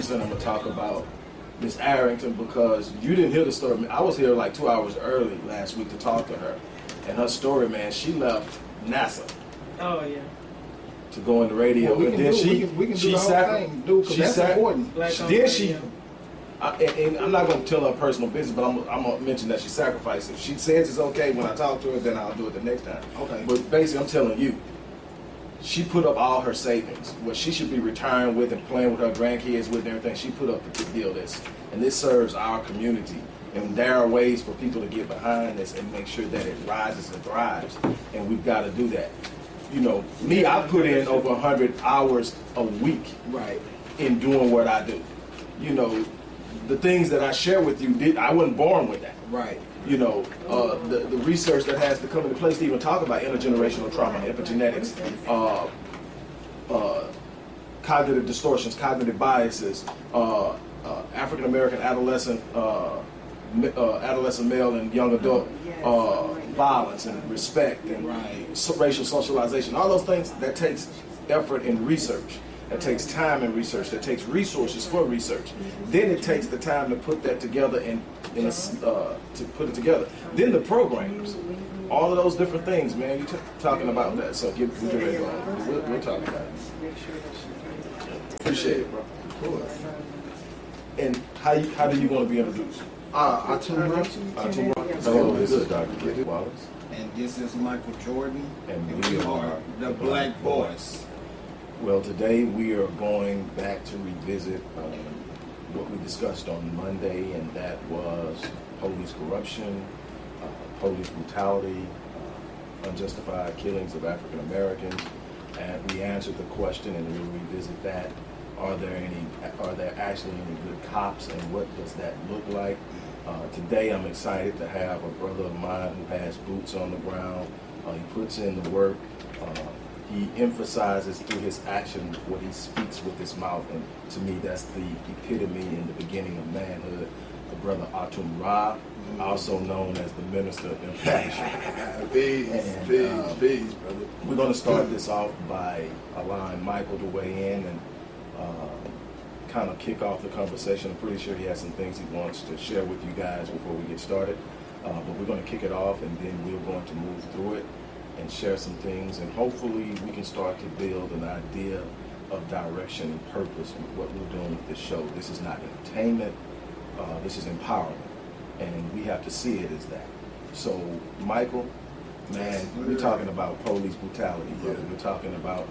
I'm going to talk about Miss Arrington because you didn't hear the story. I was here like 2 hours early last week to talk to her. And her story, man, she left NASA. Oh, yeah. To go in the radio. Well, we can do the whole thing, dude, because that's important. And I'm not going to tell her personal business, but I'm going to mention that she sacrificed. If she says it's okay when I talk to her, then I'll do it the next time. Okay. But basically, I'm telling you, she put up all her savings. What she should be retiring with and playing with her grandkids with and everything, she put up to deal this. And this serves our community. And there are ways for people to get behind this and make sure that it rises and thrives. And we've got to do that. You know, me, I put in over 100 hours a week in doing what I do. You know, the things that I share with you, I wasn't born with that. Right. You know, the research that has to come into place to even talk about intergenerational trauma, epigenetics, cognitive distortions, cognitive biases, African American adolescent male and young adult violence and respect and racial socialization, all those things, that takes effort in research. That takes time in research. That takes resources for research. Then it takes the time to put that together to put it together. Then the programs, all of those different things, man. You're talking about that. So get ready to go. We'll talk about it. Appreciate it, bro. Of course. And how do you want to be introduced? Atum Rock. Hello, this is Dr. Rick Wallace. And this is Michael Jordan. And we are the Black Voice. Well, today we are going back to revisit what we discussed on Monday, and that was police corruption, police brutality, unjustified killings of African Americans, and we answered the question, and we'll revisit that. Are there actually any good cops, and what does that look like? Today I'm excited to have a brother of mine who has boots on the ground. He puts in the work. He emphasizes through his actions what he speaks with his mouth, and to me that's the epitome in the beginning of manhood. Brother Atum Ra, also known as the Minister of Information. Peace, brother. We're going to start this off by allowing Michael to weigh in and kind of kick off the conversation. I'm pretty sure he has some things he wants to share with you guys before we get started. But we're going to kick it off, and then we're going to move through it and share some things, and hopefully we can start to build an idea of direction and purpose in what we're doing with this show. This is not entertainment, this is empowerment, and we have to see it as that. So, Michael, man, we're talking about police brutality, brother. We're talking about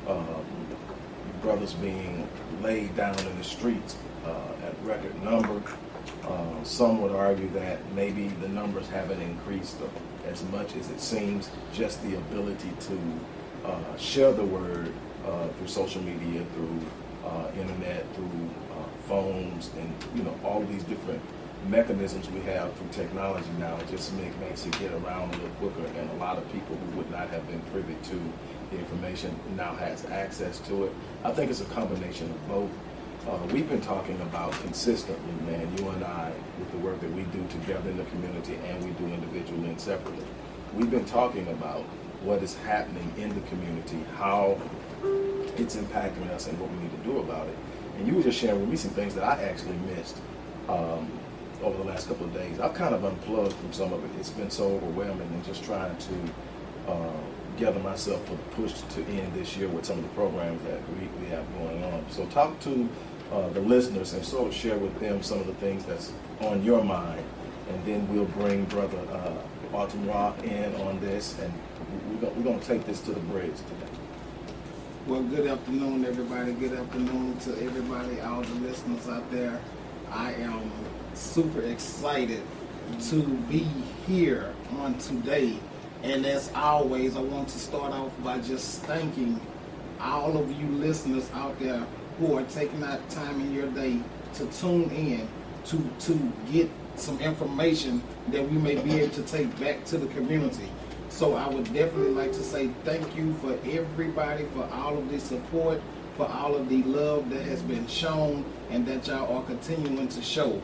brothers being laid down in the streets at record number. Some would argue that maybe the numbers haven't increased as much as it seems. Just the ability to share the word through social media, through internet, through phones, and all of these different mechanisms we have through technology now, it just makes it get around a little quicker, and a lot of people who would not have been privy to the information now has access to it. I think it's a combination of both. We've been talking about consistently, man, you and I, with the work that we do together in the community and we do individually and separately. We've been talking about what is happening in the community, how it's impacting us, and what we need to do about it. And you were just sharing with me some things that I actually missed over the last couple of days. I've kind of unplugged from some of it. It's been so overwhelming, and just trying to gather myself for the push to end this year with some of the programs that we have going on. So talk to the listeners and sort of share with them some of the things that's on your mind, and then we'll bring Brother Atum Ra in on this, and we're going to take this to the bridge today. Well, good afternoon, everybody. Good afternoon to everybody, all the listeners out there. I am super excited to be here on today. And as always, I want to start off by just thanking all of you listeners out there who are taking that time in your day to tune in, to get some information that we may be able to take back to the community. So I would definitely like to say thank you for everybody, for all of the support, for all of the love that has been shown and that y'all are continuing to show.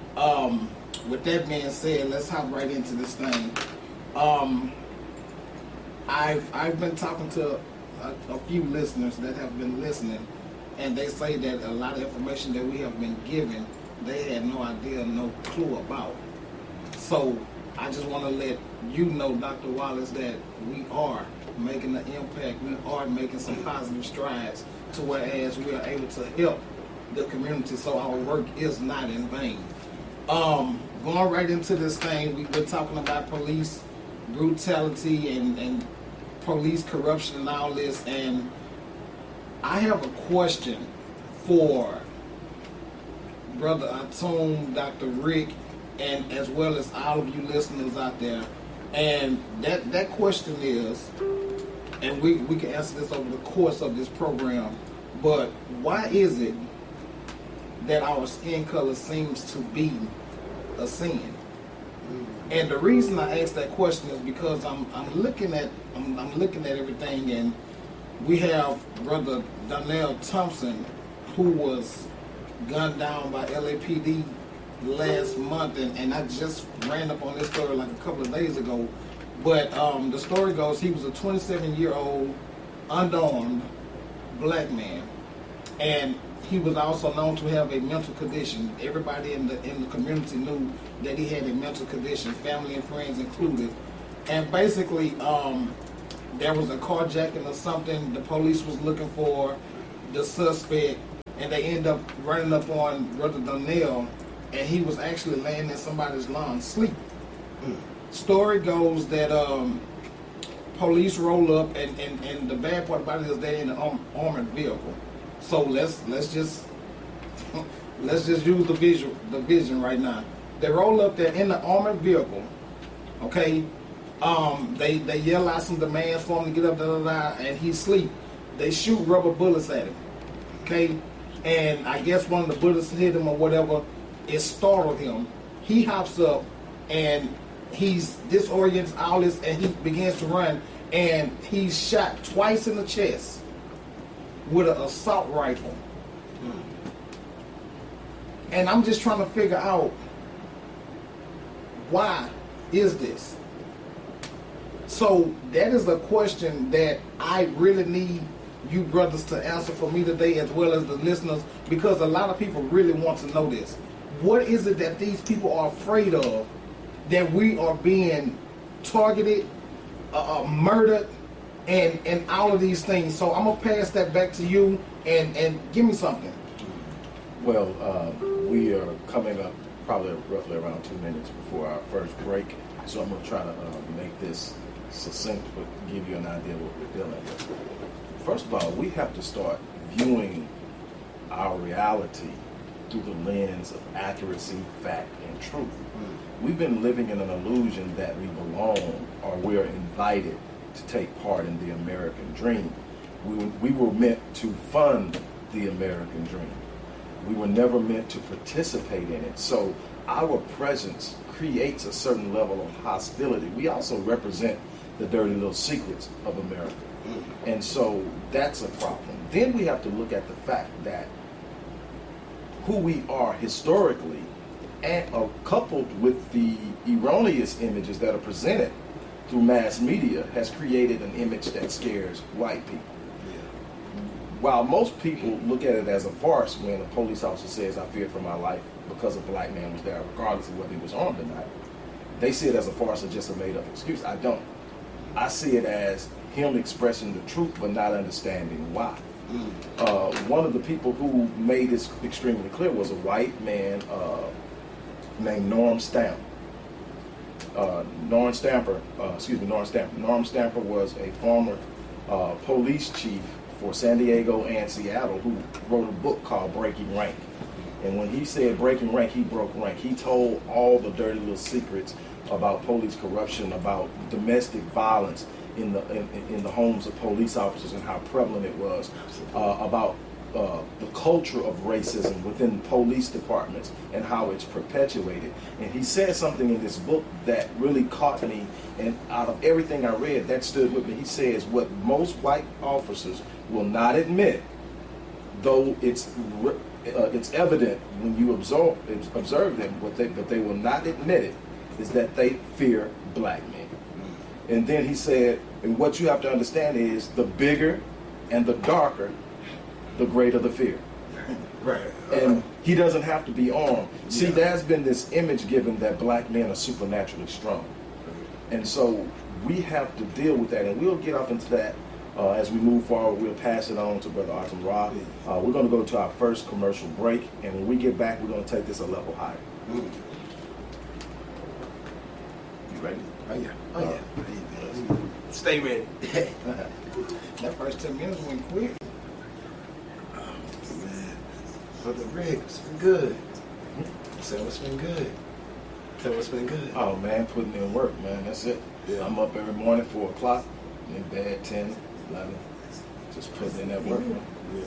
With that being said, let's hop right into this thing. I've been talking to a few listeners that have been listening, and they say that a lot of information that we have been given, they had no idea, no clue about. So I just want to let you know, Dr. Wallace, that we are making an impact. We are making some positive strides to whereas we are able to help the community, so our work is not in vain. Going right into this thing, we've been talking about police brutality and police corruption and all this, and I have a question for Brother Atum, Dr. Rick, and as well as all of you listeners out there. And that question is, and we can answer this over the course of this program, but why is it that our skin color seems to be a sin? And the reason I ask that question is because I'm looking at everything, and we have Brother Donnell Thompson, who was gunned down by LAPD last month, and I just ran up on this story like a couple of days ago. But the story goes, he was a 27-year-old unarmed black man, and he was also known to have a mental condition. Everybody in the community knew that he had a mental condition, family and friends included. And basically, there was a carjacking or something. The police was looking for the suspect, and they end up running up on Brother Donnell, and he was actually laying in somebody's lawn sleep. Story goes that police roll up, and the bad part about it is they're in an armored vehicle. So let's just use the vision right now. They roll up there in the armored vehicle, okay? They yell out some demands for him to get up, and he's asleep. They shoot rubber bullets at him, okay? And I guess one of the bullets hit him or whatever. It startled him. He hops up, and he's disoriented, all this, and he begins to run, and he's shot twice in the chest with an assault rifle. And I'm just trying to figure out, why is this? So that is a question that I really need you brothers to answer for me today, as well as the listeners, because a lot of people really want to know this. What is it that these people are afraid of, that we are being targeted, murdered, and all of these things? So I'm gonna pass that back to you, and give me something. Well, we are coming up probably roughly around 2 minutes before our first break, so I'm gonna try to make this succinct, but give you an idea of what we're dealing with. First of all, we have to start viewing our reality through the lens of accuracy, fact, and truth. We've been living in an illusion that we belong, or we're invited to take part in the American dream. We were meant to fund the American dream. We were never meant to participate in it. So our presence creates a certain level of hostility. We also represent the dirty little secrets of America. And so that's a problem. Then we have to look at the fact that who we are historically, and coupled with the erroneous images that are presented through mass media, has created an image that scares white people. While most people look at it as a farce when a police officer says, "I feared for my life because a black man was there," regardless of whether he was armed or not, they see it as a farce or just a made-up excuse. I don't. I see it as him expressing the truth but not understanding why. One of the people who made this extremely clear was a white man named Norm Stamper. Norm Stamper was a former police chief for San Diego and Seattle, who wrote a book called Breaking Rank. And when he said breaking rank, he broke rank. He told all the dirty little secrets about police corruption, about domestic violence in the homes of police officers and how prevalent it was, about the culture of racism within police departments and how it's perpetuated. And he said something in this book that really caught me, and out of everything I read, that stood with me. He says, what most white officers will not admit, though it's evident when you observe them, but they will not admit it, is that they fear black men. And then he said, and what you have to understand is the bigger and the darker the greater the fear. Right. And he doesn't have to be armed. See, there's been this image given that black men are supernaturally strong. And so we have to deal with that. And we'll get off into that as we move forward. We'll pass it on to Brother Artem Ra. We're going to go to our first commercial break. And when we get back, we're going to take this a level higher. You ready? Oh, yeah. Oh, yeah. Stay ready. That first 10 minutes went quick. Brother Rick, it's been good. So what's been good? So what's been good? Oh, man, putting in work, man. That's it. Yeah. I'm up every morning, 4 o'clock, in bed 10, 11. Just putting in that work, man.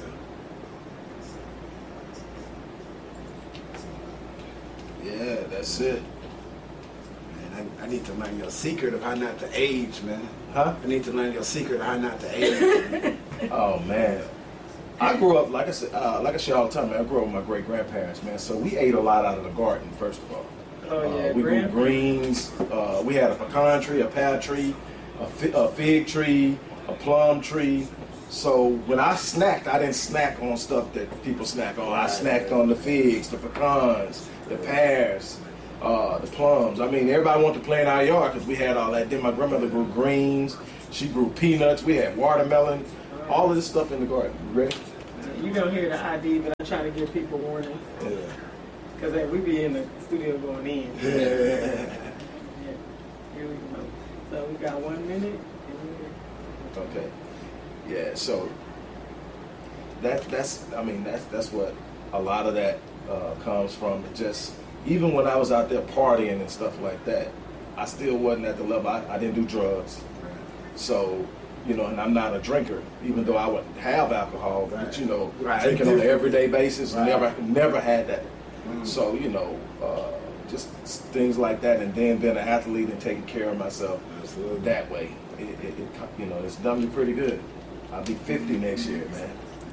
Yeah, that's it. Man, I need to learn your secret of how not to age, man. Huh? I need to learn your secret of how not to age. Oh, man. I grew up, like I said all the time, man, I grew up with my great-grandparents, man. So we ate a lot out of the garden, first of all. Oh, yeah, we grew greens. We had a pecan tree, a pear tree, a fig tree, a plum tree. So when I snacked, I didn't snack on stuff that people snack on. I snacked on the figs, the pecans, the pears, the plums. I mean, everybody wanted to play in our yard because we had all that. Then my grandmother grew greens. She grew peanuts. We had watermelon. All of this stuff in the garden. You ready? You don't hear the ID, but I try to give people warning. Yeah. Because we be in the studio going in. Yeah. Yeah. Here we go. So we got 1 minute. Okay. Yeah. So that's what a lot of that comes from. Just even when I was out there partying and stuff like that, I still wasn't at the level. I didn't do drugs. So. You know, and I'm not a drinker, even though I would have alcohol. But drinking on an everyday basis, never had that. So just things like that, and then being an athlete and taking care of myself that way, it's done me pretty good. I'll be 50 next year, man.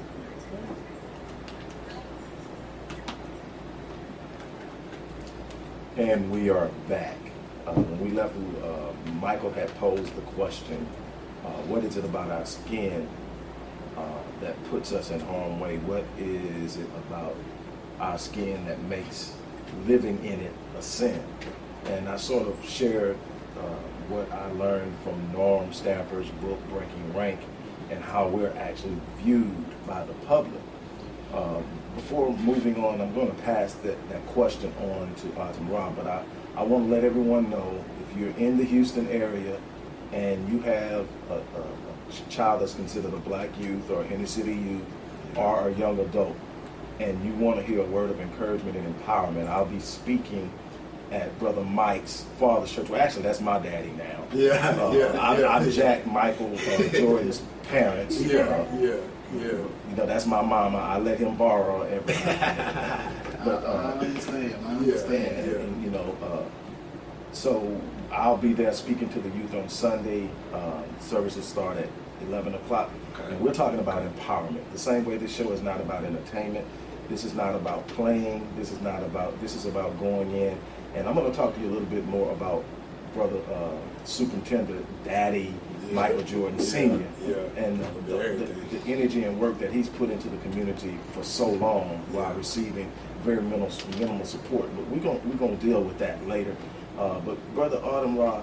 And we are back. When we left, Michael had posed the question. What is it about our skin that puts us in harm's way? What is it about our skin that makes living in it a sin? And I sort of shared what I learned from Norm Stamper's book, Breaking Rank, and how we're actually viewed by the public. Before moving on, I'm going to pass that question on to Artem Ra, but I want to let everyone know, if you're in the Houston area, and you have a child that's considered a black youth or inner city youth or a young adult, and you want to hear a word of encouragement and empowerment, I'll be speaking at Brother Mike's father's church. Well, actually, that's my daddy now. I'm Jack Michael Jordan's parents. That's my mama. I let him borrow everything. But I understand. And, so I'll be there speaking to the youth on Sunday. Services start at 11 o'clock. Okay. And we're talking about empowerment. The same way this show is not about entertainment. This is not about playing. This is about going in. And I'm going to talk to you a little bit more about Brother Superintendent Daddy Michael Jordan Sr. And the energy and work that he's put into the community for so long while receiving very minimal support. But we're going to deal with that later. But Brother Artem Ra,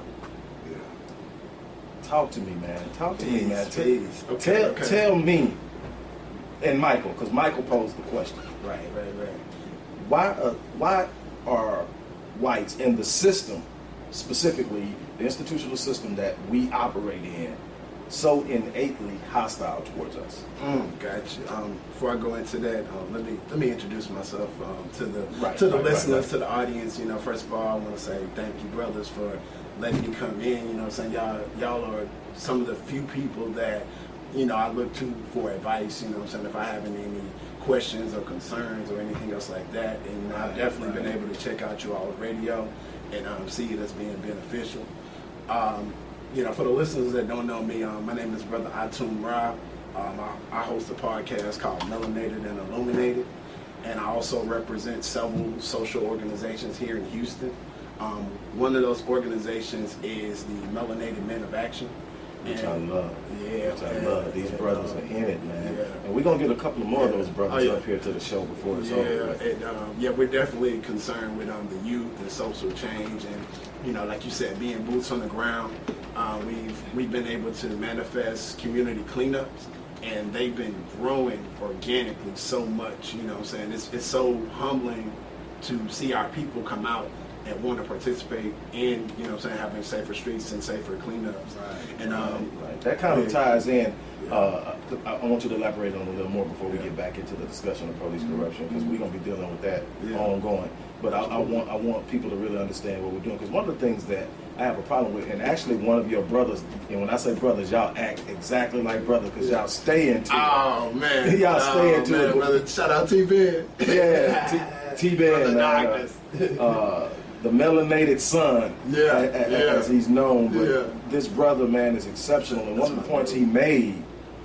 talk to me, man. Tell me, and Michael, because Michael posed the question. Right. Why are whites in the system, specifically the institutional system that we operate in, so innately hostile towards us? Gotcha. Before I go into that, let me introduce myself to the listeners, to the audience. First of all, I want to say thank you, brothers, for letting me come in. Y'all are some of the few people that I look to for advice. If I have any questions or concerns or anything else like that, and I've definitely been able to check out you all radio and see it as being beneficial. For the listeners that don't know me, my name is Brother Artem Ra. I host a podcast called Melanated and Illuminated, and I also represent several social organizations here in Houston. One of those organizations is the Melanated Men of Action, Which I love. Yeah. Which I love. These brothers are in it, man. Yeah. And we're going to get a couple more of those brothers up here to the show before it's over. And we're definitely concerned with the youth and social change. And, you know, like you said, being boots on the ground, we've been able to manifest community cleanups. And they've been growing organically so much, you know what I'm saying? It's so humbling to see our people come out and want to participate in, you know what I'm saying, having safer streets and safer cleanups. Right. And right. That kind of ties in. I want you to elaborate on it a little more before we get back into the discussion of police corruption, because we're going to be dealing with that ongoing. But I want people to really understand what we're doing, because one of the things that I have a problem with, and actually one of your brothers, and when I say brothers, y'all act exactly like brothers, because y'all stay into it. Oh, man. Y'all stay into it. Brother. Shout out T-Ben. Yeah, T-Ben, man. The melanated son, as he's known. But this brother, man, is exceptional. And one of the points he made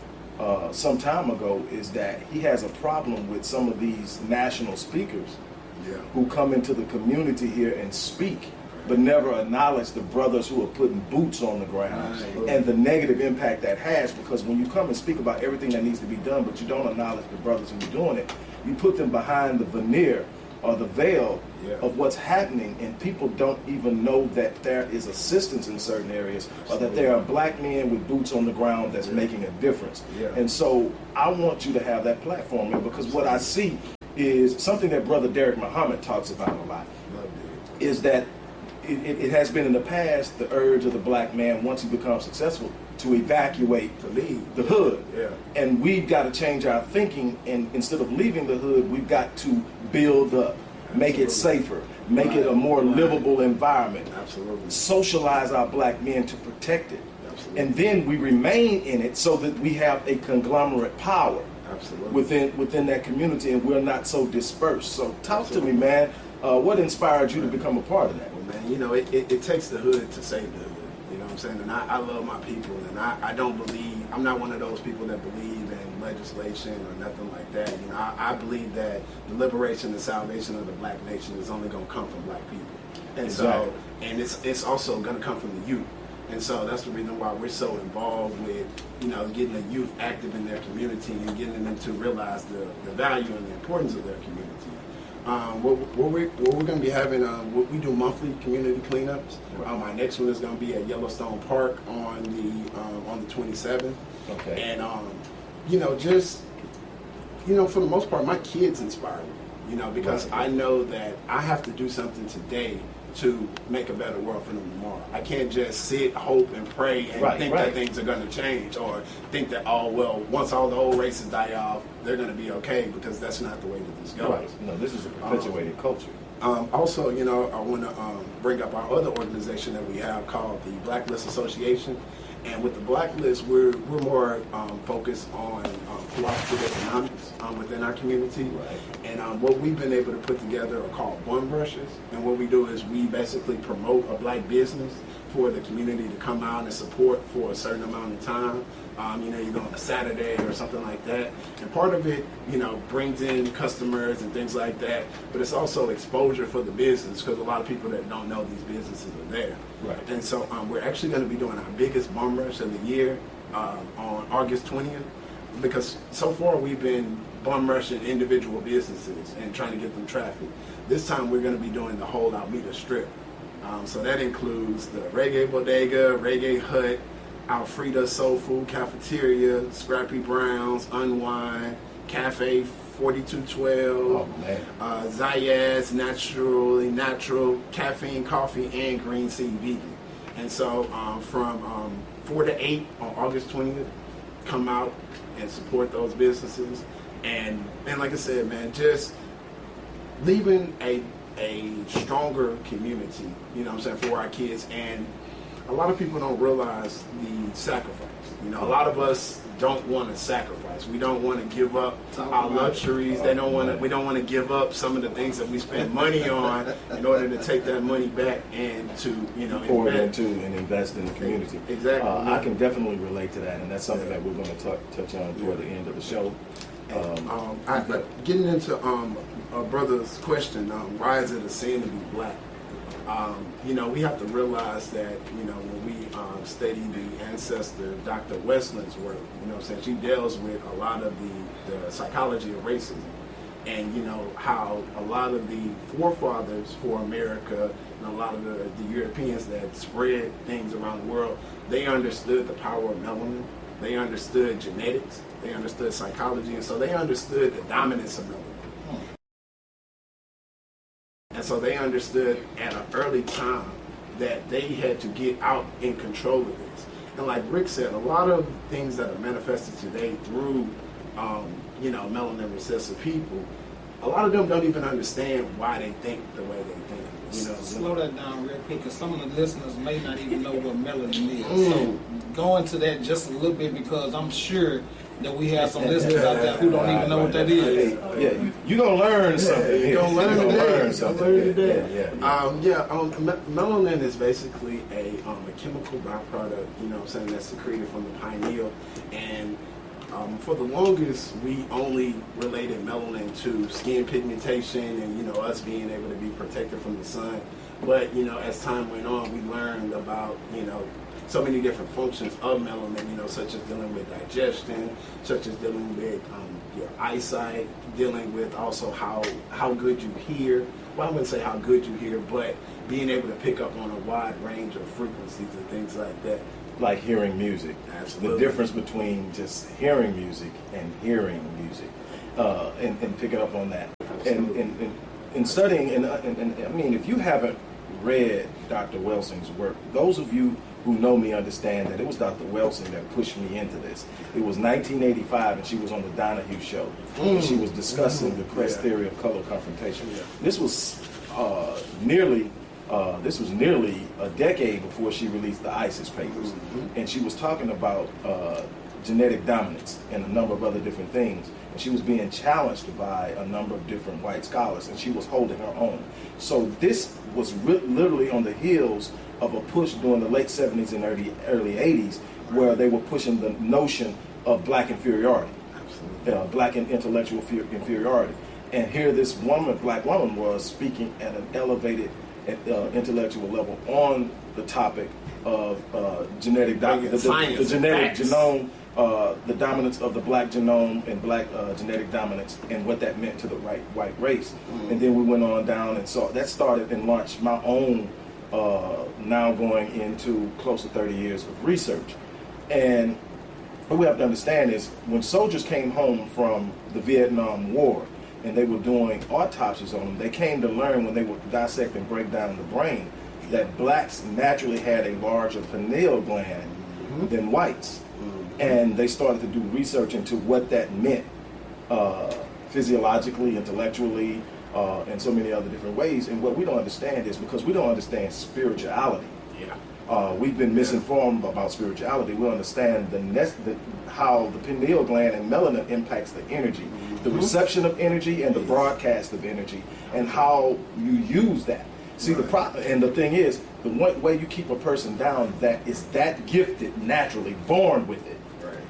some time ago is that he has a problem with some of these national speakers who come into the community here and speak, but never acknowledge the brothers who are putting boots on the ground and the negative impact that has. Because when you come and speak about everything that needs to be done, but you don't acknowledge the brothers who are doing it, you put them behind the veneer or the veil of what's happening, and people don't even know that there is assistance in certain areas, or that there are black men with boots on the ground that's making a difference. And so I want you to have that platform, man, because what I see is something that Brother Derek Muhammad talks about a lot, is that it has been in the past the urge of the black man, once he becomes successful, to evacuate, to leave the hood. And we've got to change our thinking, and instead of leaving the hood, we've got to build up, make it safer, make it a more livable environment, socialize our black men to protect it. And then we remain in it so that we have a conglomerate power within that community, and we're not so dispersed. So talk to me, man. What inspired you to become a part of that? Well, man, you know, it takes the hood to save the hood. You know what I'm saying? And I love my people, and I don't believe, I'm not one of those people that believe in legislation or nothing like that. You know, I believe that the liberation and salvation of the black nation is only going to come from black people. And so, and it's also going to come from the youth. And so that's the reason why we're so involved with, you know, getting the youth active in their community and getting them to realize the value and the importance of their community. What we're going to be having, we do monthly community cleanups. My next one is going to be at Yellowstone Park on the 27th. Okay. And you know, just, you know, for the most part, my kids inspire me. You know, because I know that I have to do something today to make a better world for them tomorrow. I can't just sit, hope, and pray and think that things are going to change, or think that, oh, well, once all the old races die off, they're going to be okay, because that's not the way that this goes. No, this is a perpetuated culture. Also, you know, I want to bring up our other organization that we have called the Blacklist Association. And with the Blacklist, we're more focused on cooperative economics within our community. And what we've been able to put together are called bum brushes. And what we do is we basically promote a black business for the community to come out and support for a certain amount of time. You know, you go on a Saturday or something like that. And part of it, you know, brings in customers and things like that. But it's also exposure for the business, because a lot of people that don't know these businesses are there. And so we're actually going to be doing our biggest bum rush of the year on August 20th. Because so far we've been bum rushing individual businesses and trying to get them traffic. This time we're going to be doing the whole Almeida Strip. So that includes the Reggae Bodega, Reggae Hut, Alfreda Soul Food Cafeteria, Scrappy Brown's, Unwind, Cafe 4212, Zayas, Naturally Natural, Caffeine Coffee, and Green Sea Vegan. And so from 4 to 8 on August 20th, come out and support those businesses. And like I said, man, just leaving a stronger community, you know what I'm saying, for our kids. And a lot of people don't realize the sacrifice. You know, a lot of us don't want to sacrifice. We don't want to give up our luxuries. We don't want to give up some of the things that we spend money on in order to take that money back and to, you know, pour it into and invest in the community. Exactly. I can definitely relate to that, and that's something that we're going to touch on toward the end of the show. Getting into a brother's question, why is it a sin to be black? You know, we have to realize that, you know, when we study the ancestor, Dr. Westland's work, you know what I'm saying, she deals with a lot of the psychology of racism. And, you know, how a lot of the forefathers for America and a lot of the Europeans that spread things around the world, they understood the power of melanin. They understood genetics. They understood psychology. And so they understood the dominance of melanin. And so they understood at an early time that they had to get out in control of this. And like Rick said, a lot of things that are manifested today through you know, melanin recessive people, a lot of them don't even understand why they think the way they think. You know, slow that down real quick, because some of the listeners may not even know what melanin is. So go into that just a little bit, because I'm sure that we have some listeners out there who don't even know what that is. Yeah, you're going to learn something. You're going to learn something. Melanin is basically a chemical byproduct, you know what I'm saying, that's secreted from the pineal. And for the longest, we only related melanin to skin pigmentation and, you know, us being able to be protected from the sun. But, you know, as time went on, we learned about, you know, so many different functions of melanin, you know, such as dealing with digestion, such as dealing with your eyesight, dealing with also how good you hear. Well, I wouldn't say how good you hear, but being able to pick up on a wide range of frequencies and things like that. Like hearing music. Absolutely. The difference between just hearing music and hearing music, and picking up on that. And studying, and I mean, if you haven't read Dr. Welsing's work, those of you who know me understand that it was Dr. Welsing that pushed me into this. It was 1985, and she was on the Donahue Show. And she was discussing the Crest theory of color confrontation. This was nearly a decade before she released the ISIS papers. And she was talking about genetic dominance and a number of other different things. And she was being challenged by a number of different white scholars, and she was holding her own. So this was literally on the heels of a push during the late 70s and early 80s, where they were pushing the notion of black inferiority, black and intellectual inferiority. And here this black woman was speaking at an elevated intellectual level on the topic of genetic the genetic genome, the dominance of the black genome and black genetic dominance, and what that meant to the white race. And then we went on down and saw that started and launched my own now going into close to 30 years of research. And what we have to understand is when soldiers came home from the Vietnam War and they were doing autopsies on them, they came to learn when they would dissect and break down the brain that blacks naturally had a larger pineal gland than whites. And they started to do research into what that meant physiologically, intellectually, and so many other different ways. And what we don't understand is because we don't understand spirituality. We've been misinformed about spirituality. We understand how the pineal gland and melanin impacts the energy, the reception of energy and the broadcast of energy, and how you use that. See, and the thing is, the one way you keep a person down that is that gifted naturally, born with it,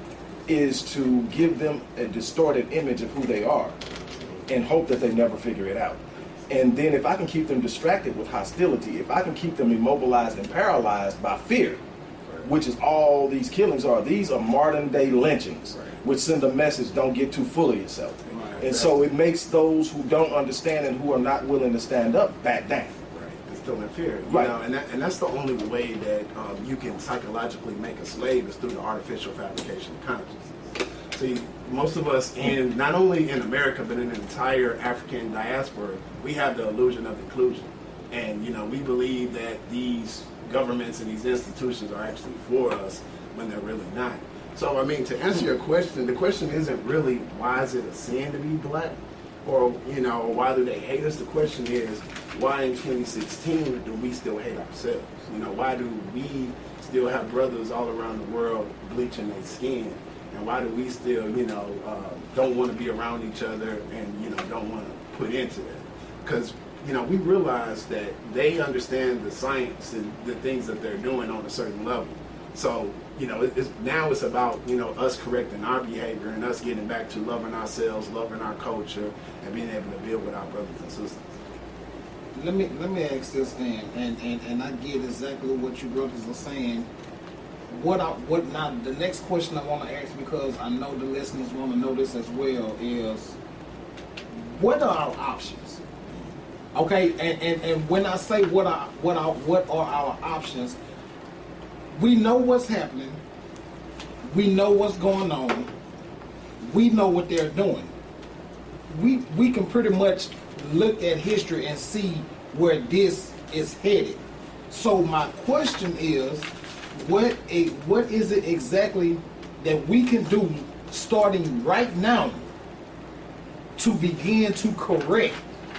is to give them a distorted image of who they are and hope that they never figure it out. And then if I can keep them distracted with hostility, if I can keep them immobilized and paralyzed by fear, which is all these killings are, these are modern day lynchings, which send a message, don't get too full of yourself. And so it makes those who don't understand and who are not willing to stand up back down. And still in fear. You know, and that's the only way that you can psychologically make a slave is through the artificial fabrication of consciousness. See, most of us, in not only in America, but in the entire African diaspora, we have the illusion of inclusion. And, you know, we believe that these governments and these institutions are actually for us when they're really not. So, I mean, to answer your question, the question isn't really why is it a sin to be black? Or, you know, why do they hate us? The question is, why in 2016 do we still hate ourselves? You know, why do we still have brothers all around the world bleaching their skin? And why do we still, you know, don't want to be around each other and, you know, don't want to put into it? Because, you know, we realize that they understand the science and the things that they're doing on a certain level. So, you know, now it's about, you know, us correcting our behavior and us getting back to loving ourselves, loving our culture, and being able to build with our brothers and sisters. let me ask this then, and I get exactly what you brothers are saying. Now the next question I want to ask, because I know the listeners want to know this as well, is what are our options? Okay, and when I say what are our options, we know what's happening, we know what's going on, we know what they're doing. We can pretty much look at history and see where this is headed. So my question is, what is it exactly that we can do starting right now to begin to correct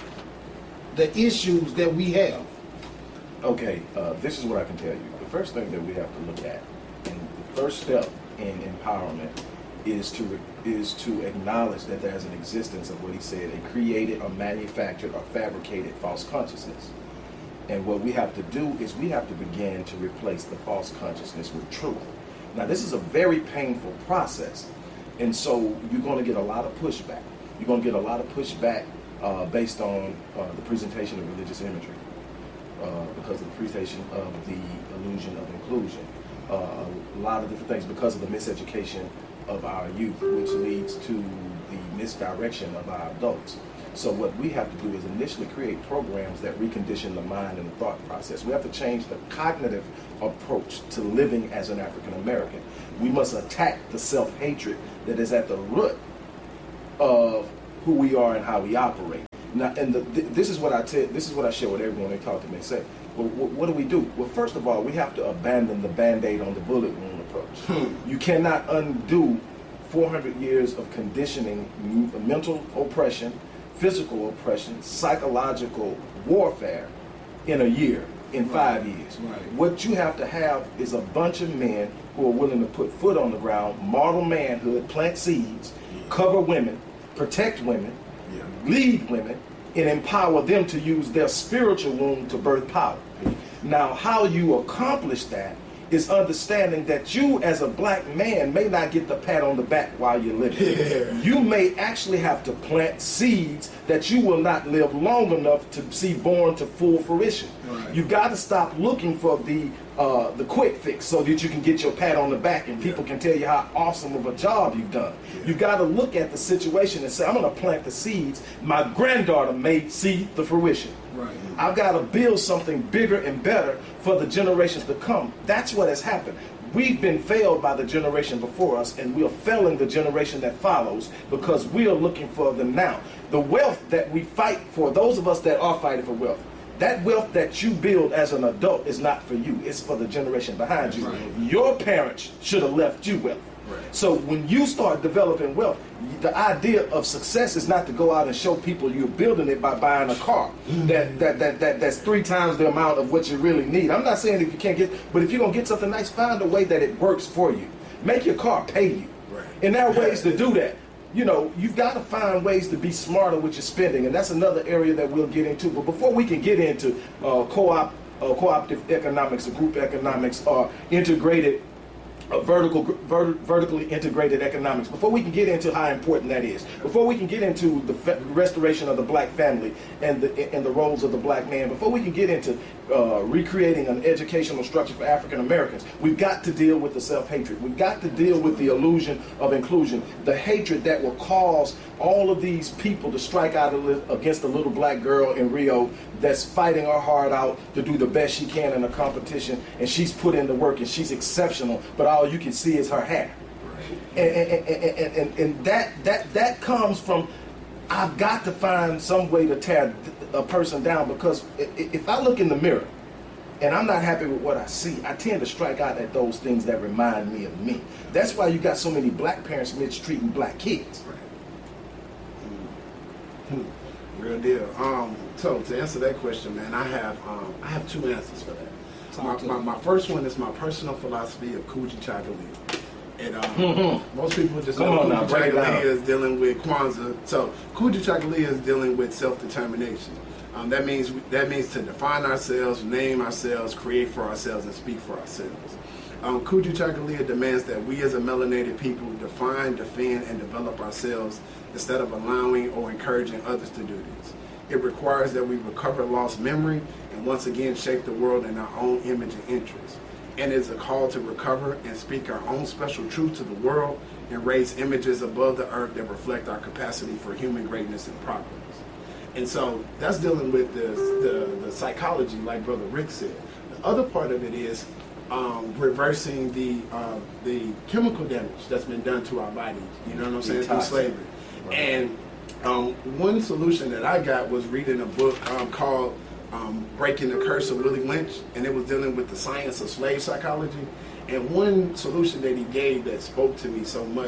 the issues that we have? Okay, this is what I can tell you. The first thing that we have to look at, and the first step in empowerment, is to acknowledge that there's an existence of what he said, a created or manufactured or fabricated false consciousness. And what we have to do is we have to begin to replace the false consciousness with truth. Now, this is a very painful process. And so you're going to get a lot of pushback. You're going to get a lot of pushback based on the presentation of religious imagery, because of the presentation of the illusion of inclusion, a lot of different things, because of the miseducation of our youth, which leads to the misdirection of our adults. So what we have to do is initially create programs that recondition the mind and the thought process. We have to change the cognitive approach to living as an African American. We must attack the self-hatred that is at the root of who we are and how we operate. Now, and this is what I share with everyone they talk to me and say, well, what do we do? Well, first of all, we have to abandon the Band-Aid on the bullet wound approach. You cannot undo 400 years of conditioning, mental oppression, physical oppression, psychological warfare in a year, in 5 years. Right. What you have to have is a bunch of men who are willing to put foot on the ground, model manhood, plant seeds, cover women, protect women, lead women, and empower them to use their spiritual womb to birth power. Now, how you accomplish that is understanding that you as a black man may not get the pat on the back while you're living. Yeah. You may actually have to plant seeds that you will not live long enough to see born to full fruition. Right. You've got to stop looking for the quick fix so that you can get your pat on the back and people can tell you how awesome of a job you've done. Yeah. You got to look at the situation and say, I'm going to plant the seeds my granddaughter may see the fruition. Right. I've got to build something bigger and better for the generations to come. That's what has happened. We've been failed by the generation before us, and we are failing the generation that follows because we are looking for the now. The wealth that we fight for, those of us that are fighting for wealth, that wealth that you build as an adult is not for you. It's for the generation behind you. Right. Your parents should have left you wealth. Right. So when you start developing wealth, the idea of success is not to go out and show people you're building it by buying a car that's 3 times the amount of what you really need. I'm not saying if you can't get, but if you're going to get something nice, find a way that it works for you. Make your car pay you. Right. And there are ways to do that. You know, you've got to find ways to be smarter with your spending, and that's another area that we'll get into. But before we can get into cooperative economics or group economics or integrated vertically integrated economics, before we can get into how important that is, before we can get into the restoration of the black family and the roles of the black man, before we can get into recreating an educational structure for African Americans, we've got to deal with the self-hatred. We've got to deal with the illusion of inclusion, the hatred that will cause all of these people to strike out against a little black girl in Rio that's fighting her heart out to do the best she can in a competition, and she's put in the work and she's exceptional, but all you can see is her hair. And that comes from, I've got to find some way to tear a person down, because if I look in the mirror and I'm not happy with what I see, I tend to strike out at those things that remind me of me. That's why you got so many black parents mistreating black kids. Real deal. So to answer that question, man, I have 2 answers for that. My first one is my personal philosophy of Kujichagulia. And most people just know Kujichagulia is dealing with Kwanzaa. So Kujichagulia is dealing with self-determination. That means to define ourselves, name ourselves, create for ourselves, and speak for ourselves. Kujichagulia demands that we as a melanated people define, defend, and develop ourselves instead of allowing or encouraging others to do this. It requires that we recover lost memory and once again shape the world in our own image and interest. And it's a call to recover and speak our own special truth to the world and raise images above the earth that reflect our capacity for human greatness and progress. And so that's dealing with the psychology, like Brother Rick said. The other part of it is reversing the chemical damage that's been done to our bodies. You know what I'm saying? Through slavery. Right. And one solution that I got was reading a book called Breaking the Curse of Willie Lynch, and it was dealing with the science of slave psychology. And one solution that he gave that spoke to me so much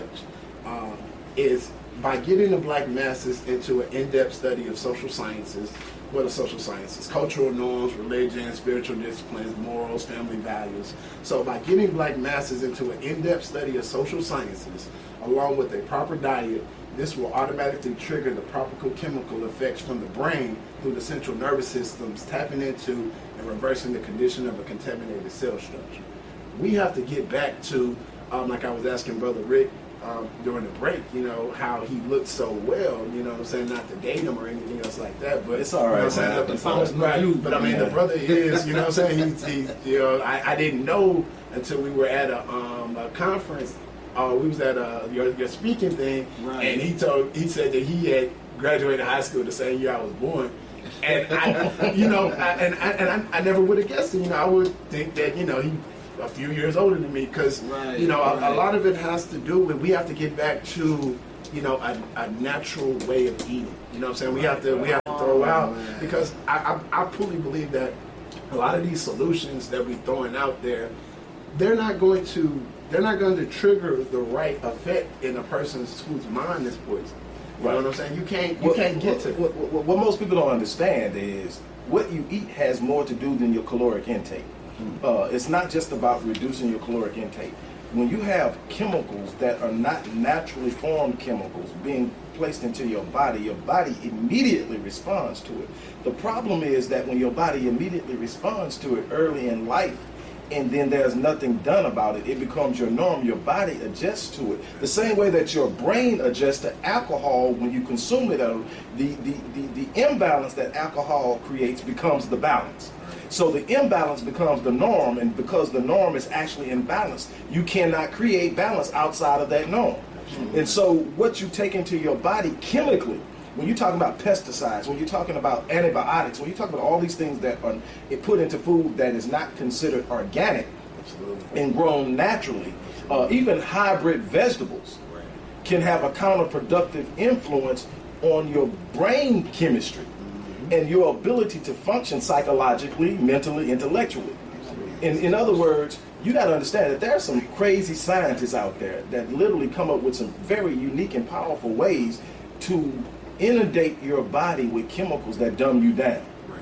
is by getting the black masses into an in-depth study of social sciences. What are social sciences? Cultural norms, religion, spiritual disciplines, morals, family values. So by getting black masses into an in-depth study of social sciences, along with a proper diet, this will automatically trigger the proper chemical effects from the brain through the central nervous systems, tapping into and reversing the condition of a contaminated cell structure. We have to get back to, like I was asking Brother Rick during the break, you know, how he looked so well, you know what I'm saying, not to date him or anything else like that, but it's all right, you know what I'm saying, but I mean, the brother is, you know what I'm saying, he you know, I didn't know until we were at a conference. We was at your speaking thing, right. And he said that he had graduated high school the same year I was born, and I, you know, I never would have guessed it. You know, I would think that, you know, he a few years older than me, because right, you know, a lot of it has to do with, we have to get back to, you know, a natural way of eating. You know what I'm saying? We have to throw out, because I fully believe that a lot of these solutions that we're throwing out there, they're not going to trigger the right effect in a person whose mind is poisoned. You know what I'm saying? You can't get to what most people don't understand is what you eat has more to do than your caloric intake. It's not just about reducing your caloric intake. When you have chemicals that are not naturally formed chemicals being placed into your body immediately responds to it. The problem is that when your body immediately responds to it early in life, and then there's nothing done about it, it becomes your norm. Your body adjusts to it. The same way that your brain adjusts to alcohol when you consume it, the imbalance that alcohol creates becomes the balance. So the imbalance becomes the norm, and because the norm is actually imbalanced, you cannot create balance outside of that norm. And so what you take into your body chemically, when you're talking about pesticides, when you're talking about antibiotics, when you're talking about all these things that are put into food that is not considered organic and grown naturally, even hybrid vegetables can have a counterproductive influence on your brain chemistry and your ability to function psychologically, mentally, intellectually. In other words, you got to understand that there are some crazy scientists out there that literally come up with some very unique and powerful ways to inundate your body with chemicals that dumb you down.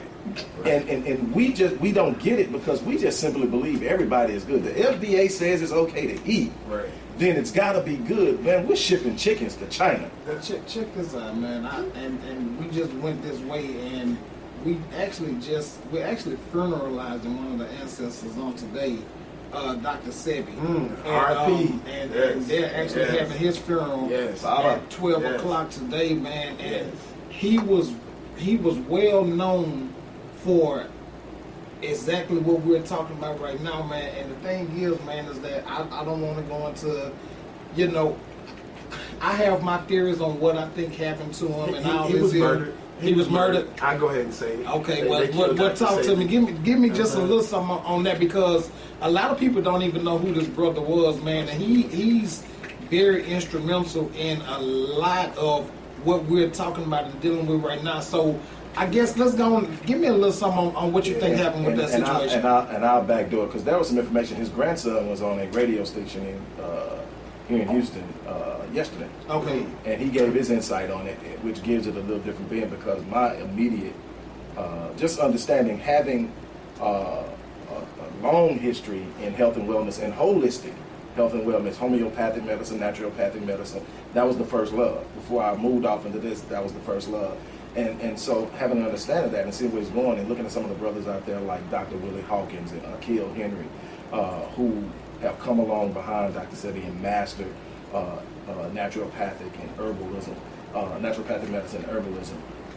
And we don't get it because we just simply believe everybody is good. The FDA says it's okay to eat. Then it's got to be good. Man, we're shipping chickens to China. Check this out, man. And we just went this way, and we actually funeralizing one of the ancestors on today, Dr. Sebi. R.I.P. And they're actually having his funeral at 12 o'clock today, man. And he was well known for exactly what we're talking about right now, man. And the thing is, man, is that I don't want to go into, you know, I have my theories on what I think happened to him and all this. He was murdered. I go ahead and say it. Okay, well, talk to me. Give me just a little something on that, because a lot of people don't even know who this brother was, man. And he's very instrumental in a lot of what we're talking about and dealing with right now. So I guess let's go and give me a little something on what you think happened with that situation. I'll backdoor, because there was some information. His grandson was on a radio station here in Houston yesterday. Okay. And he gave his insight on it, which gives it a little different being, because my immediate, just understanding, having a long history in health and wellness and holistic health and wellness, homeopathic medicine, naturopathic medicine, that was the first love. Before I moved off into this, that was the first love. And so having an understanding of that and seeing where it's going, and looking at some of the brothers out there like Dr. Willie Hawkins and Akil Henry, who have come along behind Dr. Sebi and mastered naturopathic and herbalism, naturopathic medicine and herbalism,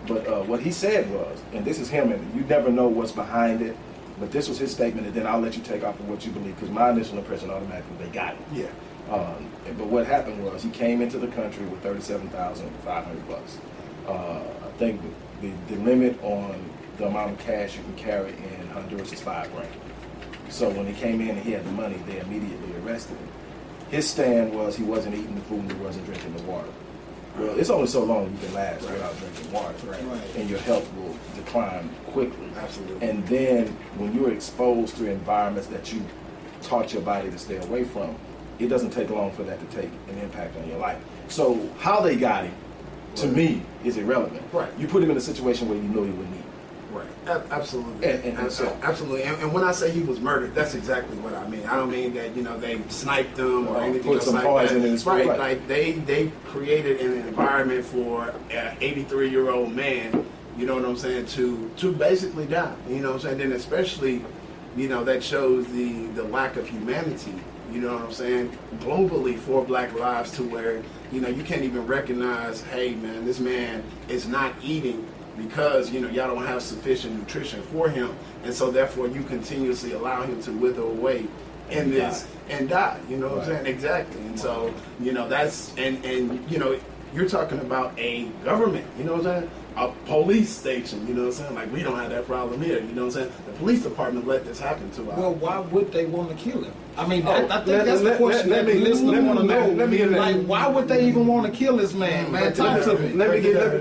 But what he said was, and this is him, and you never know what's behind it, but this was his statement, and then I'll let you take off of what you believe, because my initial impression automatically, they got it. Yeah. But what happened was he came into the country with $37,500. I think the limit on the amount of cash you can carry in Honduras is $5 grand. So when he came in and he had the money, they immediately arrested him. His stand was he wasn't eating the food and he wasn't drinking the water. Well, it's only so long you can last without drinking water, and your health will decline quickly. Absolutely. And then when you're exposed to environments that you taught your body to stay away from, it doesn't take long for that to take an impact on your life. So how they got him, to me, is irrelevant. Right. You put him in a situation where you know he would need. Right. Absolutely. Absolutely. And when I say he was murdered, that's exactly what I mean. I don't mean that they sniped him or anything put some like poison that. in his right. food. Like they created an environment for an 83-year-old man. You know what I'm saying? To basically die. You know what I'm saying? Then especially, that shows the lack of humanity. You know what I'm saying? Globally for Black lives, to where you can't even recognize, hey man, this man is not eating because y'all don't have sufficient nutrition for him, and so therefore you continuously allow him to wither away in this and die. You know what I'm saying? Exactly. And so that's and you're talking about a government. You know what I'm saying? A police station. You know what I'm saying? Like, we don't have that problem here. You know what I'm saying? The police department let this happen to us. Well, why would they want to kill him? I mean, I think that's the question that the listener want to know. Like, why would they even want to kill this man? Man, talk to me. Let me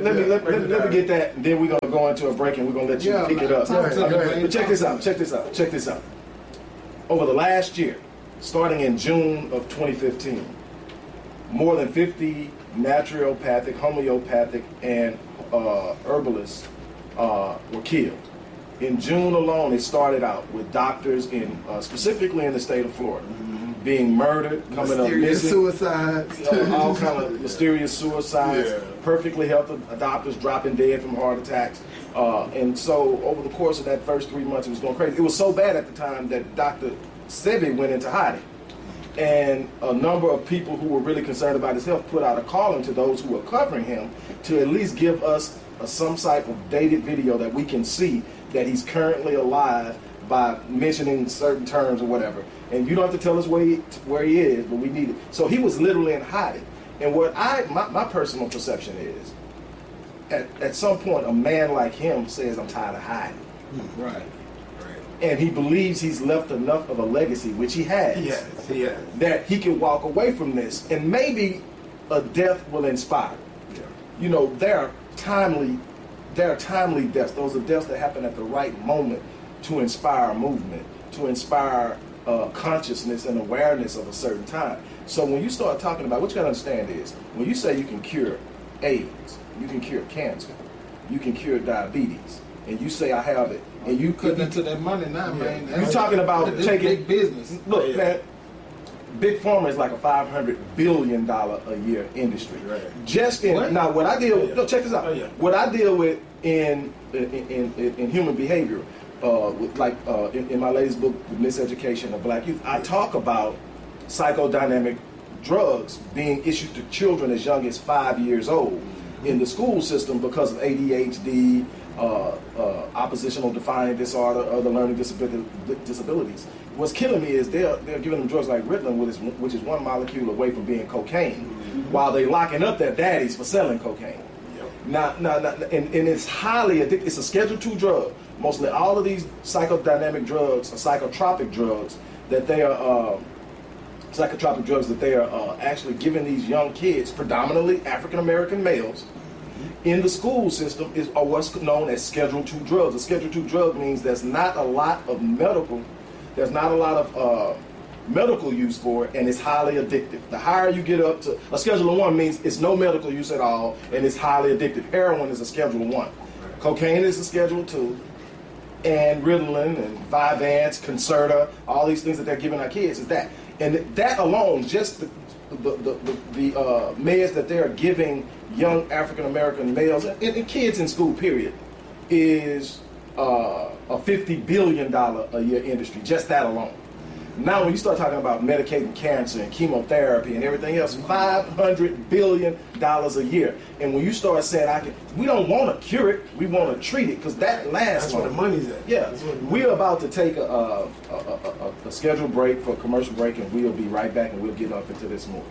get that, and then we're gonna go into a break, and we're gonna let you pick it up. But check this out. Over the last year, starting in June of 2015, more than 50 naturopathic, homeopathic, and herbalists were killed. In June alone, it started out with doctors specifically in the state of Florida, being murdered, coming up missing, suicides, all kind of mysterious suicides, perfectly healthy doctors dropping dead from heart attacks. And so over the course of that first 3 months, it was going crazy. It was so bad at the time that Dr. Sebi went into hiding. And a number of people who were really concerned about his health put out a calling to those who were covering him to at least give us some type of dated video that we can see that he's currently alive by mentioning certain terms or whatever. And you don't have to tell us where he is, but we need it. So he was literally in hiding. And what my personal perception is, at some point, a man like him says, I'm tired of hiding. Right. And he believes he's left enough of a legacy, which he has. He has. That he can walk away from this, and maybe a death will inspire. Yeah. There are timely deaths. Those are deaths that happen at the right moment to inspire a movement, to inspire consciousness and awareness of a certain time. So when you start talking about, what you got to understand is, when you say you can cure AIDS, you can cure cancer, you can cure diabetes, and you say I have it, and you cutting into that money now, man. You're talking about taking big business. Look, man, Big Pharma is like a $500 billion a year industry. Right. Just in now, what I deal with. No, check this out. What I deal with in human behavior, in my latest book, The Miseducation of Black Youth, I talk about psychodynamic drugs being issued to children as young as 5 years old in the school system because of ADHD, oppositional defiant disorder, other learning disabilities. What's killing me is they're giving them drugs like Ritalin, which is one molecule away from being cocaine, while they're locking up their daddies for selling cocaine. Now, and it's highly addictive. It's a Schedule II drug. Mostly all of these psychodynamic drugs are psychotropic drugs that they are actually giving these young kids, predominantly African American males, in the school system are what's known as Schedule II drugs. A Schedule II drug means there's not a lot of medical use for it, and it's highly addictive. The higher you get up to, a Schedule I means it's no medical use at all, and it's highly addictive. Heroin is a Schedule I. Cocaine is a Schedule II, and Ritalin and Vyvanse, Concerta, all these things that they're giving our kids is that. And that alone, just the meds that they're giving young African American males and kids in school, period, is a $50 billion a year industry. Just that alone. Now, when you start talking about medicating cancer and chemotherapy and everything else, $500 billion a year. And when you start saying, we don't want to cure it, we want to treat it, because that lasts. That's where the money's at. Yeah. We're about to take a scheduled break for a commercial break, and we'll be right back, and we'll get off into this more.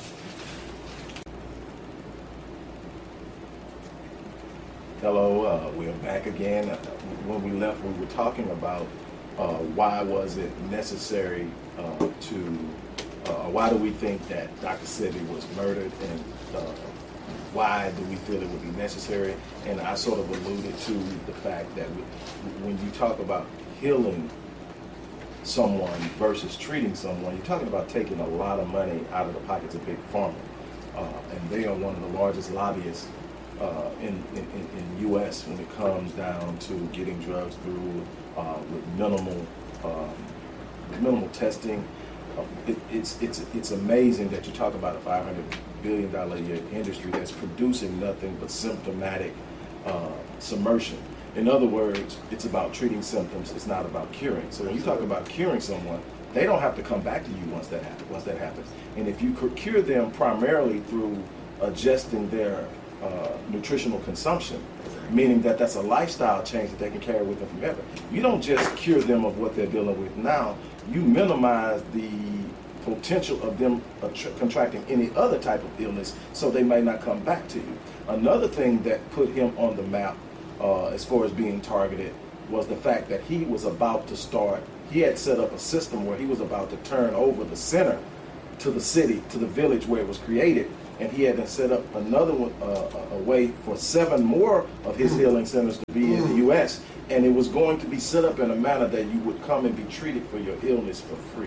Hello, we're back again. When we left, we were talking about why was it necessary why do we think that Dr. Sebi was murdered, and why do we feel it would be necessary? And I sort of alluded to the fact that when you talk about healing someone versus treating someone, you're talking about taking a lot of money out of the pockets of Big Pharma. And they are one of the largest lobbyists in the U.S. when it comes down to getting drugs through with minimal testing. It's amazing that you talk about a $500 billion a year industry that's producing nothing but symptomatic submersion. In other words, it's about treating symptoms. It's not about curing. So when you talk about curing someone, they don't have to come back to you once that happens. And if you could cure them primarily through adjusting their nutritional consumption, meaning that that's a lifestyle change that they can carry with them forever. You don't just cure them of what they're dealing with now. You minimize the potential of them contracting any other type of illness, so they may not come back to you. Another thing that put him on the map as far as being targeted was the fact that he was about to start, he had set up a system where he was about to turn over the center to the city, to the village where it was created. And he had then set up another one, a way for 7 more of his healing centers to be in the U.S. And it was going to be set up in a manner that you would come and be treated for your illness for free.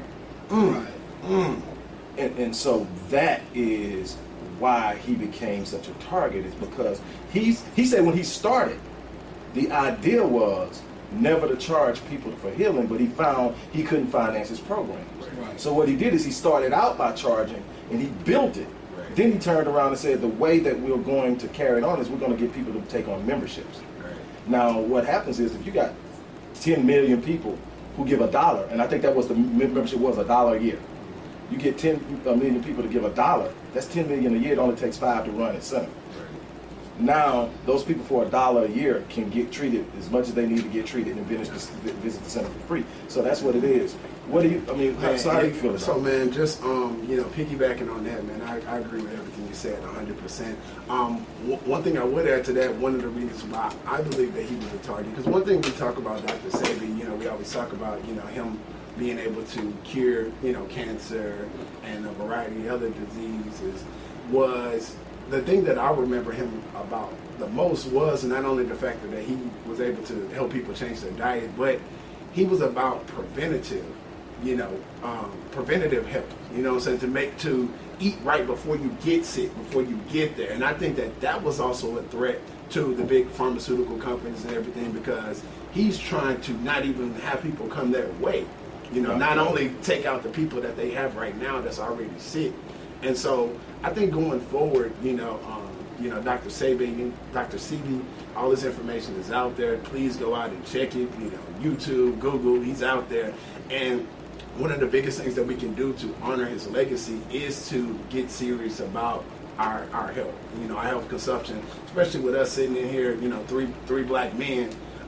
And so that is why he became such a target, is because he said when he started, the idea was never to charge people for healing, but he found he couldn't finance his program. Right. So what he did is he started out by charging, and he built it. Right. Then he turned around and said the way that we're going to carry it on is we're going to get people to take on memberships. Right. Now what happens is if you got 10 million people who give $1, and I think that was the membership was $1 a year. You get 10 million people to give $1, that's 10 million a year. It only takes 5 to run its center. Now, those people for $1 a year can get treated as much as they need to get treated and visit the center for free. So that's what it is. What do you, I mean, how do you feel about it? So, man, just, piggybacking on that, man, I agree with everything you said 100%. One thing I would add to that, one of the reasons why I believe that he was a target, because one thing we talk about Dr. Sebi, we always talk about, him being able to cure, cancer and a variety of other diseases, was the thing that I remember him about the most was not only the fact that he was able to help people change their diet, but he was about preventative, preventative health, to eat right before you get sick, before you get there. And I think that was also a threat to the big pharmaceutical companies and everything, because he's trying to not even have people come their way, not only take out the people that they have right now that's already sick. And so I think going forward, Dr. Sebi, Dr. Sebi, all this information is out there. Please go out and check it. YouTube, Google, he's out there. And one of the biggest things that we can do to honor his legacy is to get serious about our health, our health consumption, especially with us sitting in here, three black men.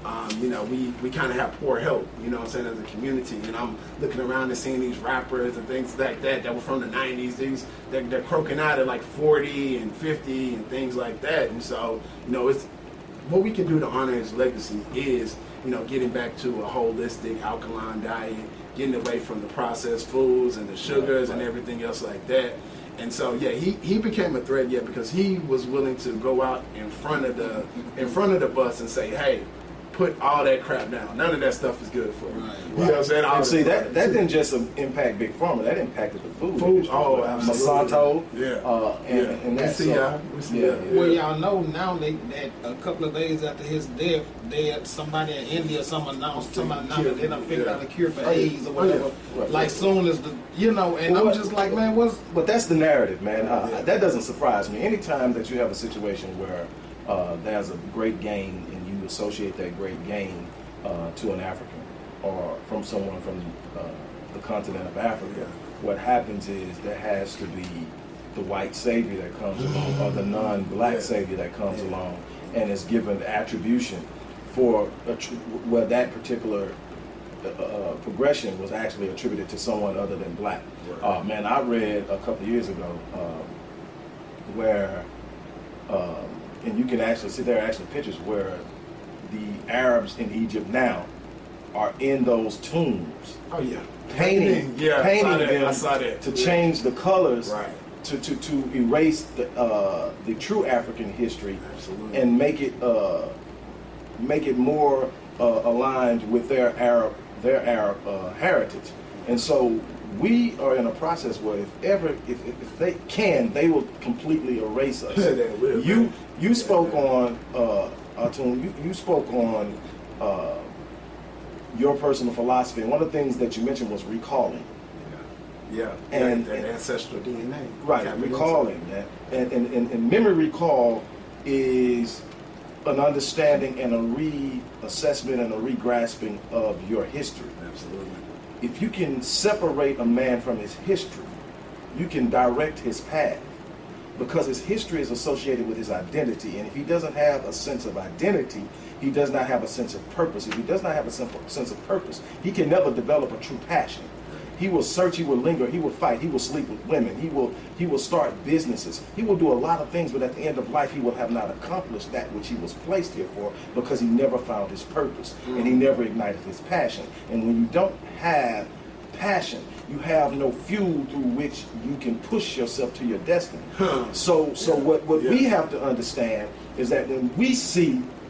We kind of have poor health, as a community. And I'm looking around and seeing these rappers and things like that were from the 90s. They're croaking out at like 40 and 50 and things like that. And so, it's what we can do to honor his legacy is, getting back to a holistic alkaline diet, getting away from the processed foods and the sugars and everything else like that. And so, yeah, he became a threat, because he was willing to go out in front of the bus and say, hey, put all that crap down. None of that stuff is good for you. Right. You know what I'm saying? And see, that didn't just impact Big Pharma. That impacted the food. Oh, absolutely. Monsanto. And that's Well, y'all know now that a couple of days after his death, somebody in India, someone announced that they done figured out a cure for AIDS or whatever. Like soon as and I'm just like, man, what's... But that's the narrative, man. That doesn't surprise me. Anytime that you have a situation where there's a great gain and you associate that great gain to an African or from someone from the continent of Africa, what happens is there has to be the white savior that comes along, or the non-black savior that comes along, and is given attribution for where that particular progression was actually attributed to someone other than black. Man, I read a couple of years ago where, and you can actually see there are actually pictures where the Arabs in Egypt now are in those tombs. Oh yeah. Painting them I saw that. to change the colors, to erase the true African history, and make it more aligned with their Arab heritage. And so we are in a process where if they can, they will completely erase us. You spoke on Atun, you spoke on your personal philosophy, and one of the things that you mentioned was recalling. And ancestral DNA. Right, recalling that. And memory recall is an understanding and a reassessment and a regrasping of your history. Absolutely. If you can separate a man from his history, you can direct his path, because his history is associated with his identity. And if he doesn't have a sense of identity, he does not have a sense of purpose. If he does not have a sense of purpose, he can never develop a true passion. He will search, he will linger, he will fight, he will sleep with women, he will start businesses, he will do a lot of things, but at the end of life he will have not accomplished that which he was placed here for, because he never found his purpose and he never ignited his passion. And when you don't have passion, you have no fuel through which you can push yourself to your destiny. So what we have to understand is that when we see